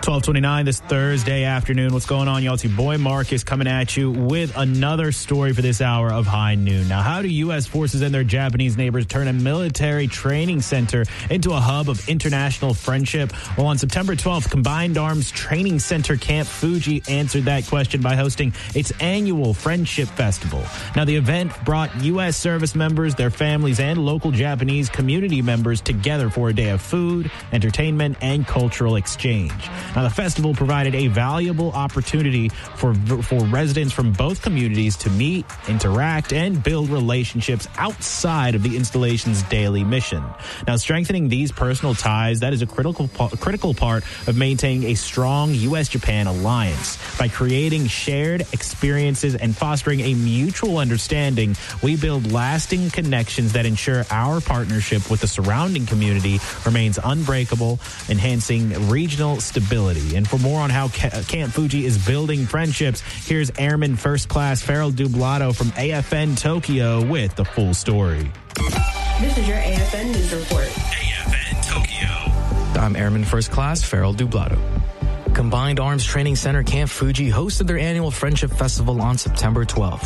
12:29 this Thursday afternoon. What's going on, y'all? It's your boy Marcus coming at you with another story for this hour of High Noon. Now, how do U.S. forces and their Japanese neighbors turn a military training center into a hub of international friendship? Well, on September 12th, Combined Arms Training Center Camp Fuji answered that question by hosting its annual Friendship Festival. Now, the event brought U.S. service members, their families, and local Japanese community members together for a day of food, entertainment, and cultural exchange. Now, the festival provided a valuable opportunity for residents from both communities to meet, interact, and build relationships outside of the installation's daily mission. Now, strengthening these personal ties, that is a critical part of maintaining a strong U.S.-Japan alliance. By creating shared experiences and fostering a mutual understanding, we build lasting connections that ensure our partnership with the surrounding community remains unbreakable, enhancing regional stability. And for more on how Camp Fuji is building friendships, here's Airman First Class Farrell Dublato from AFN Tokyo with the full story. This is your AFN News Report. AFN Tokyo. I'm Airman First Class Farrell Dublato. Combined Arms Training Center Camp Fuji hosted their annual Friendship Festival on September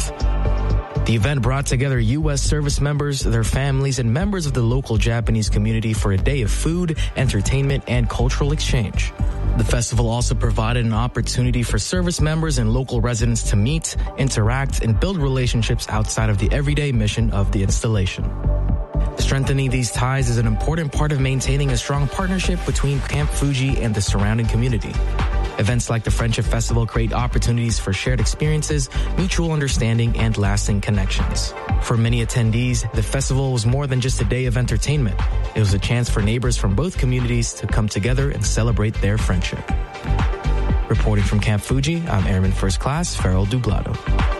12th. The event brought together U.S. service members, their families, and members of the local Japanese community for a day of food, entertainment, and cultural exchange. The festival also provided an opportunity for service members and local residents to meet, interact, and build relationships outside of the everyday mission of the installation. Strengthening these ties is an important part of maintaining a strong partnership between Camp Fuji and the surrounding community. Events like the Friendship Festival create opportunities for shared experiences, mutual understanding, and lasting connections. For many attendees, the festival was more than just a day of entertainment. It was a chance for neighbors from both communities to come together and celebrate their friendship. Reporting from Camp Fuji, I'm Airman First Class Farrell Dublato.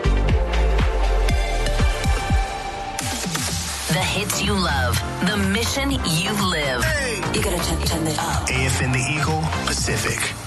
The hits you love, the mission you live. Hey. You gotta turn it up. AFN the Eagle, Pacific.